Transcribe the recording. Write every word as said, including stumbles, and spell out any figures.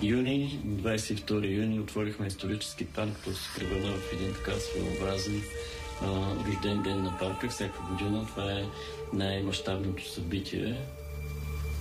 юни, двадесет и втори юни, отворихме исторически парк, който се превърна в един така своеобразен рожден ден на парка всяка година. Това е най-мащабното събитие